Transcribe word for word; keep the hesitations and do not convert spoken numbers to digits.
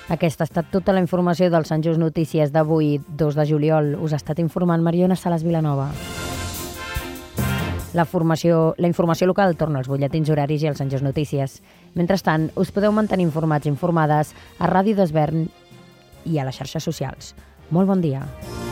Aquesta ha estat tota la informació del Sant Just Notícies d'avui, dos de juliol. Us ha estat informant Mariona Salas Vilanova. La, formació, la informació local torna als butlletins horaris i als Sant Just Notícies. Mentrestant, us podeu mantenir informats i informades a Ràdio d'Esvern i a les xarxes socials. Molt bon dia.